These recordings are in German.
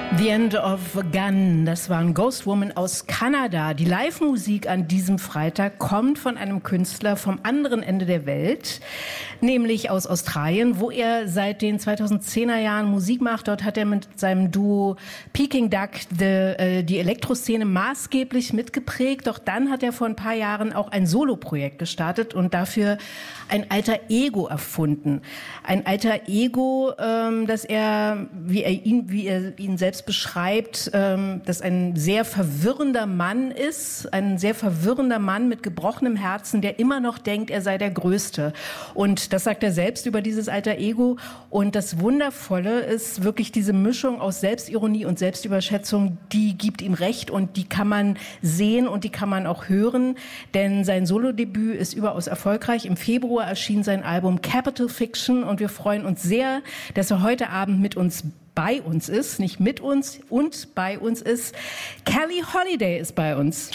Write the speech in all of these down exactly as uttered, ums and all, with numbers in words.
The End of a Gun, das war ein Ghost Woman aus Kanada. Die Live-Musik an diesem Freitag kommt von einem Künstler vom anderen Ende der Welt, nämlich aus Australien, wo er seit den zweitausendzehner Jahren Musik macht. Dort hat er mit seinem Duo Peking Duck die, äh, die Elektroszene maßgeblich mitgeprägt. Doch dann hat er vor ein paar Jahren auch ein Soloprojekt gestartet und dafür ein alter Ego erfunden. Ein alter Ego, ähm, das er, wie er ihn, wie er ihn selbst beschreibt, ähm, dass ein sehr verwirrender Mann ist, ein sehr verwirrender Mann mit gebrochenem Herzen, der immer noch denkt, er sei der Größte. Und das sagt er selbst über dieses alter Ego. Und das Wundervolle ist wirklich diese Mischung aus Selbstironie und Selbstüberschätzung, die gibt ihm recht und die kann man sehen und die kann man auch hören, denn sein Solodebüt ist überaus erfolgreich. Im Februar erschien sein Album Capital Fiction und wir freuen uns sehr, dass er heute Abend mit uns bei uns ist, nicht mit uns und bei uns ist. Kelly Holiday ist bei uns.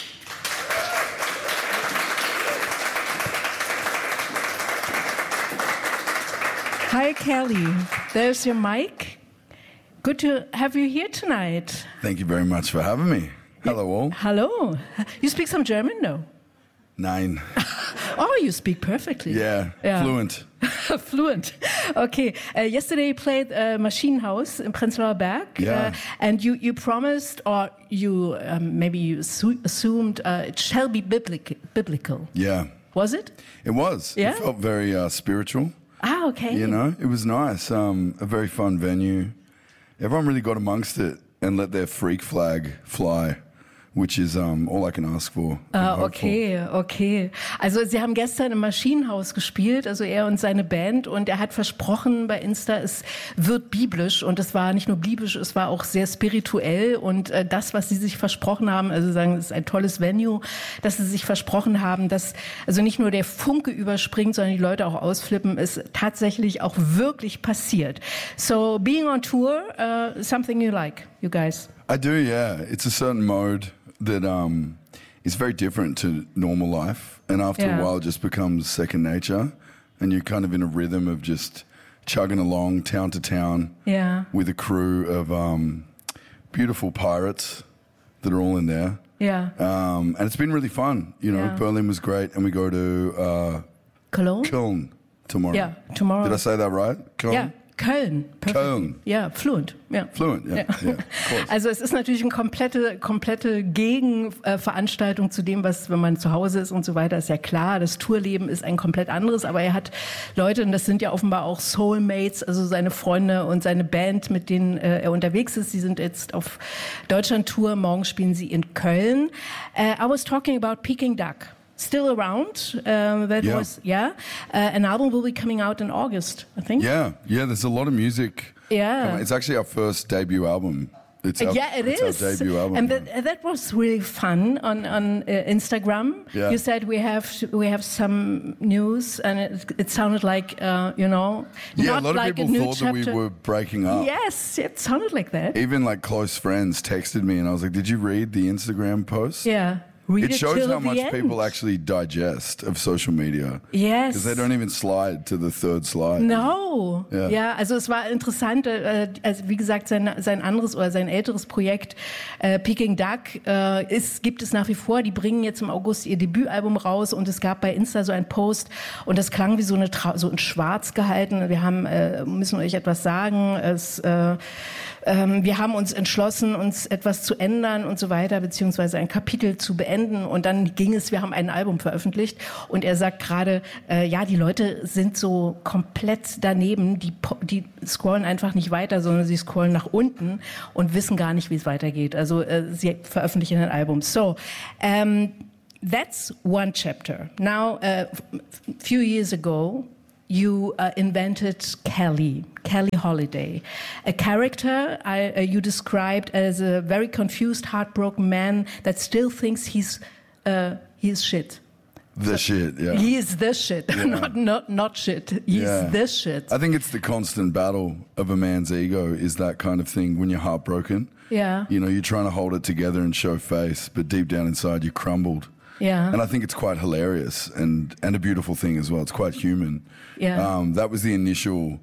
Hi Kelly, there's your mic. Good to have you here tonight. Thank you very much for having me. Hello all. Hello. You speak some German? No. Nein. Oh, you speak perfectly. Yeah, yeah. Fluent. Fluent. Okay. Uh, yesterday you played uh, Maschinenhaus in Prenzlauer Berg. Yeah. Uh, and you, you promised, or you um, maybe you assu- assumed uh, it shall be biblic- biblical. Yeah. Was it? It was. Yeah? It felt very uh, spiritual. Ah, okay. You know, it was nice. Um, a very fun venue. Everyone really got amongst it and let their freak flag fly. Which is um, all I can ask for. Ah, okay, okay. Also Sie haben gestern im Maschinenhaus gespielt, also er und seine Band, und er hat versprochen bei Insta, es wird biblisch, und es war nicht nur biblisch, es war auch sehr spirituell, und äh, das, was Sie sich versprochen haben, also sagen, es ist ein tolles Venue, dass Sie sich versprochen haben, dass also nicht nur der Funke überspringt, sondern die Leute auch ausflippen, ist tatsächlich auch wirklich passiert. So being on tour, uh, something you like, you guys? I do, yeah. It's a certain mode that um, is very different to normal life, and after yeah. a while it just becomes second nature, and you're kind of in a rhythm of just chugging along town to town yeah. with a crew of um, beautiful pirates that are all in there. Yeah. Um, and it's been really fun. You know, yeah. Berlin was great, and we go to uh, Cologne? Köln tomorrow. Yeah, tomorrow. Did I say that right? Köln? Yeah. Köln. Perfect. Köln. Ja, fluent. Ja. Fluent, ja. ja. Yeah, also es ist natürlich eine komplette, komplette Gegenveranstaltung zu dem, was, wenn man zu Hause ist und so weiter, ist ja klar. Das Tourleben ist ein komplett anderes, aber er hat Leute, und das sind ja offenbar auch Soulmates, also seine Freunde und seine Band, mit denen äh, er unterwegs ist. Sie sind jetzt auf Deutschland-Tour. Morgen spielen sie in Köln. Uh, I was talking about Peking Duck. Still around. Uh, that yeah. was, yeah. Uh, an album will be coming out in August, I think. Yeah, yeah, there's a lot of music. Yeah. It's actually our first debut album. It's our, yeah, it it's is. Our debut album. And that, that was really fun on on uh, Instagram. Yeah. You said we have we have some news, and it, it sounded like uh, you know, yeah, not a lot like of a people new thought chapter. that we were breaking up. Yes, it sounded like that. Even like close friends texted me, and I was like, "Did you read the Instagram post?" Yeah. Read it it shows how the much end. people actually digest of social media. Yes. Because they don't even slide to the third slide. No. Ja, ja, also es war interessant, äh, also wie gesagt, sein, sein anderes oder sein älteres Projekt äh, Peking Duck äh, ist, gibt es nach wie vor. Die bringen jetzt im August ihr Debütalbum raus, und es gab bei Insta so einen Post, und das klang wie so eine Trau- so in Schwarz gehalten. Wir haben äh, müssen euch etwas sagen. Es, äh, ähm, wir haben uns entschlossen, uns etwas zu ändern und so weiter, beziehungsweise ein Kapitel zu beenden. Und dann ging es, wir haben ein Album veröffentlicht, und er sagt gerade, äh, ja, die Leute sind so komplett daneben, die, die scrollen einfach nicht weiter, sondern sie scrollen nach unten und wissen gar nicht, wie es weitergeht. Also äh, sie veröffentlichen ein Album. So, um, that's one chapter. Now, a uh, few years ago, you uh, invented Kelly, Kelly Holiday, a character I, uh, you described as a very confused, heartbroken man that still thinks he's uh, he's shit. The so, shit, yeah. He is the shit, yeah. not not not shit. He's yeah. the shit. I think it's the constant battle of a man's ego, is that kind of thing when you're heartbroken. Yeah. You know, you're trying to hold it together and show face, but deep down inside you're crumbled. Yeah. And I think it's quite hilarious and, and a beautiful thing as well. It's quite human. Yeah. Um, that was the initial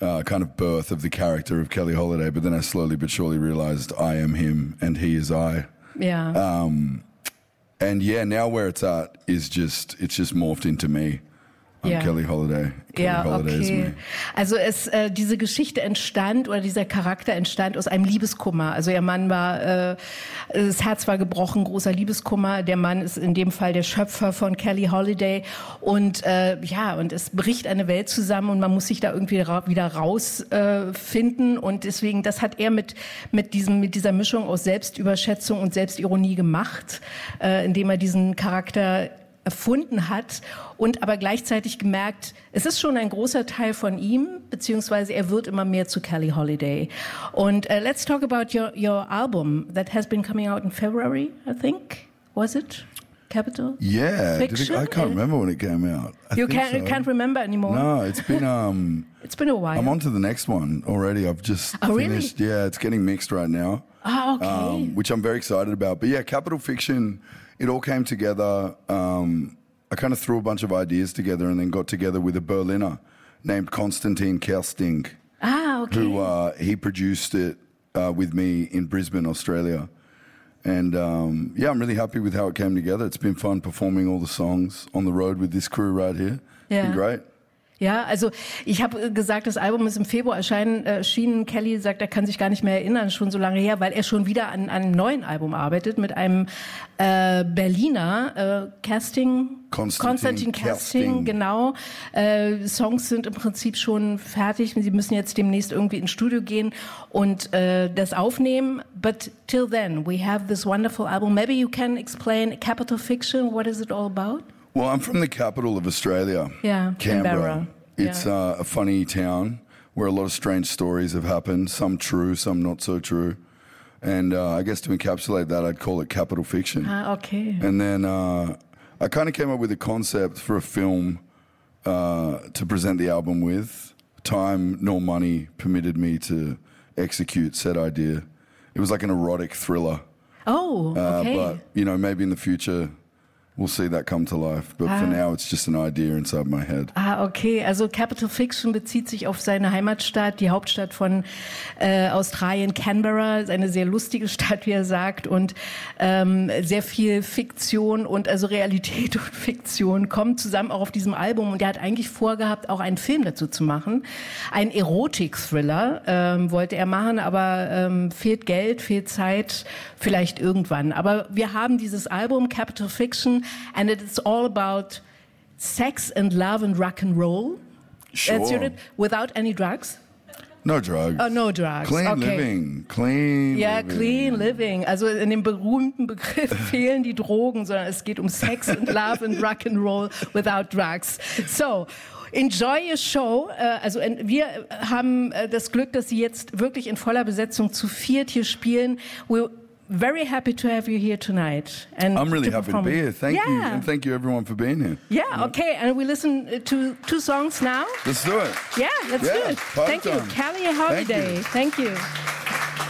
uh, kind of birth of the character of Kelly Holiday. But then I slowly but surely realized I am him and he is I. Yeah. Um, and yeah, now where it's at is just, it's just morphed into me. I'm Ja. Kelly Holiday. Kelly Ja, Holiday is okay. me. Also es, äh, diese Geschichte entstand oder dieser Charakter entstand aus einem Liebeskummer. Also ihr Mann war, äh, das Herz war gebrochen, großer Liebeskummer. Der Mann ist in dem Fall der Schöpfer von Kelly Holiday und äh, ja, und es bricht eine Welt zusammen und man muss sich da irgendwie ra- wieder rausfinden äh, und deswegen, das hat er mit mit diesem mit dieser Mischung aus Selbstüberschätzung und Selbstironie gemacht, äh, indem er diesen Charakter erfunden hat und aber gleichzeitig gemerkt, es ist schon ein großer Teil von ihm, beziehungsweise er wird immer mehr zu Kelly Holiday. Und uh, let's talk about your, your album that has been coming out in February, I think. Was it? Capital? Yeah, did it, Fiction? I can't remember when it came out. I You think can't, you so. can't remember anymore? No, it's been um. It's been a while. I'm on to the next one already. I've just Oh, really? finished. Yeah, it's getting mixed right now. Ah, okay. Um, which I'm very excited about. But yeah, Capital Fiction, it all came together. Um, I kind of threw a bunch of ideas together and then got together with a Berliner named Konstantin Kersting, ah, okay. who uh, he produced it uh, with me in Brisbane, Australia. And um, yeah, I'm really happy with how it came together. It's been fun performing all the songs on the road with this crew right here. It's Yeah. been great. Ja, also ich habe gesagt, das Album ist im Februar erscheinen, äh, erschienen. Kelly sagt, er kann sich gar nicht mehr erinnern, schon so lange her, weil er schon wieder an, an einem neuen Album arbeitet mit einem äh, Berliner äh, Casting. Konstantin Konstantin Kersting, Kersting. genau. Äh, Songs sind im Prinzip schon fertig. Sie müssen jetzt demnächst irgendwie ins Studio gehen und äh, das aufnehmen. But till then, we have this wonderful album. Maybe you can explain Capital Fiction. What is it all about? Well, I'm from the capital of Australia, Yeah, Canberra. Canberra. It's Yeah. uh, a funny town where a lot of strange stories have happened, some true, some not so true. And uh, I guess to encapsulate that, I'd call it Capital Fiction. Ah, okay. And then uh, I kind of came up with a concept for a film uh, to present the album with. Time nor money permitted me to execute said idea. It was like an erotic thriller. Oh, okay. Uh, but, you know, maybe in the future we'll see that come to life. But for now, it's just an idea inside my head. Ah, okay. Also Capital Fiction bezieht sich auf seine Heimatstadt, die Hauptstadt von äh, Australien, Canberra. Ist eine sehr lustige Stadt, wie er sagt. Und ähm, sehr viel Fiktion und also Realität und Fiktion kommen zusammen auch auf diesem Album. Und er hat eigentlich vorgehabt, auch einen Film dazu zu machen. Ein Erotik-Thriller ähm, wollte er machen, aber ähm, fehlt Geld, fehlt Zeit, vielleicht irgendwann. Aber wir haben dieses Album, Capital Fiction, and it's all about sex and love and rock and roll. Sure. That's unit without any drugs. No drugs. Oh, no drugs. Clean Okay. living. Clean Ja, living. clean living. Also in dem berühmten Begriff fehlen die Drogen, sondern es geht um Sex and Love and Rock and Roll without drugs. So. Enjoy your show. Äh, Also en- wir haben äh, das Glück, dass Sie jetzt wirklich in voller Besetzung zu viert hier spielen. We're very happy to have you here tonight. And I'm really to happy perform. to be here. Thank you. Yeah. And thank you everyone for being here. Yeah, okay. And we listen uh, to two songs now. Let's do it. Yeah, let's Yeah, do it. party Thank you. time. Kelly Holiday. Thank you.